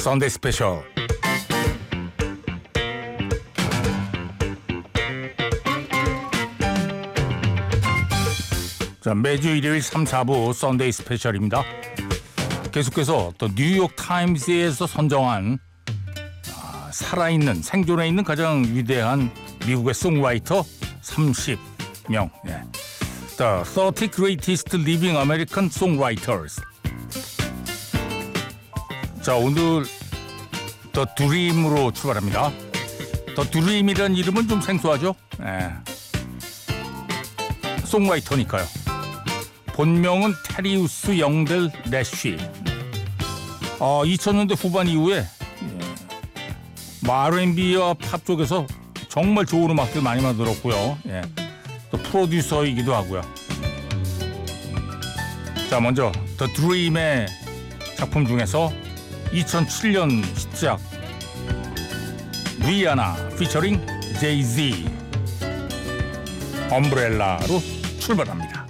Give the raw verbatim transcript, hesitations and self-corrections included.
썬데이 스페셜. 자, 매주 일요일 삼, 사부 썬데이 스페셜입니다. 계속해서 또 뉴욕 타임스에서 선정한 아, 살아있는 생존해 있는 가장 위대한 미국의 송라이터 삼십 명. 예. The thirty Greatest Living American Songwriters. 자, 오늘 더 드림으로 출발합니다. 더 드림이라는 이름은 좀 생소하죠? 예. 송라이터니까요. 본명은 테리우스 영델 래쉬. 어, 이천 년대 후반 이후에 예, 알앤비와 팝 쪽에서 정말 좋은 음악들 많이 만들었고요. 예, 또 프로듀서이기도 하고요. 자, 먼저 더 드림의 작품 중에서 이천칠 년 히트작 리아나 피처링 제이지 엄브렐라로 출발합니다.